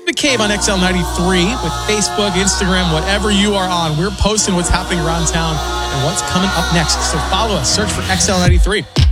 McCabe on XL93 with Facebook, Instagram, whatever you are on. We're posting what's happening around town and what's coming up next. So follow us. Search for XL93.